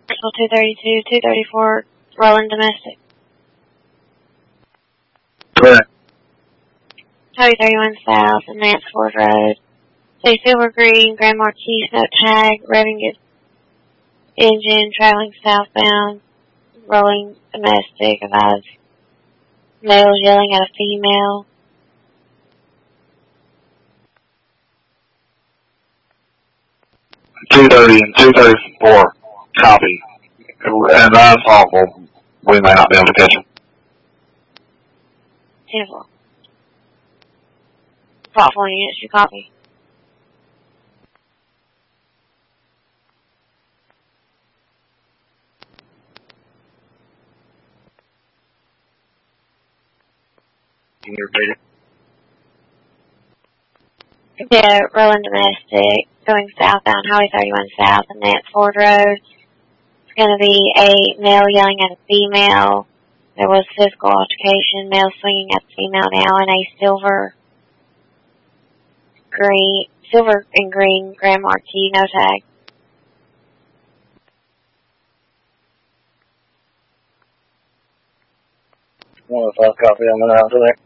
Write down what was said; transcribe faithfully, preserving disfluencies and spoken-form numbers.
two thirty-two, two thirty-four, rolling domestic. Correct. Highway thirty-one South, and Mansford Road. Say Silver Green, Grand Marquis, no tag, revving its engine, traveling southbound, rolling domestic, advise males yelling at a female. two thirty and two thirty-four, copy. And that's awful. We may not be able to catch them. Beautiful. Thoughtful units, you copy. Can you repeat it? Yeah, rolling domestic, going southbound, Highway thirty-one South and Mansford Road. It's going to be a male yelling at a female. There was physical altercation, male swinging at the female now in a silver, green, silver and green Grand Marquis, no tag. one oh five copy, I'm going to have to there.